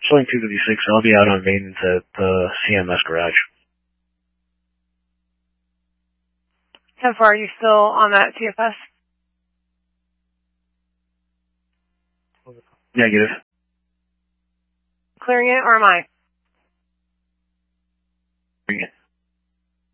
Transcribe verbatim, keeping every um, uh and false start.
Sling two fifty-six, I'll be out on maintenance at the C M S garage. How far are you still on that T F S? Negative. Clearing it, or am I?